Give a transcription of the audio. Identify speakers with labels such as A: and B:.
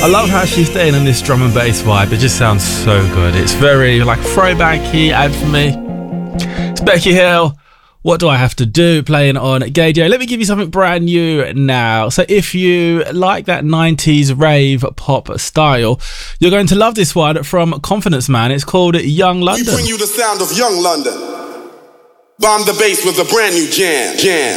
A: I love how she's staying in this drum and bass vibe. It just sounds so good. It's very like throwbacky, and for me. It's Becky Hill. What Do I Have to Do? Playing on Gaydio. Let me give you something brand new now. So if you like that 90s rave pop style, you're going to love this one from Confidence Man. It's called Young London.
B: We bring you the sound of Young London. Bomb the bass with a brand new jam.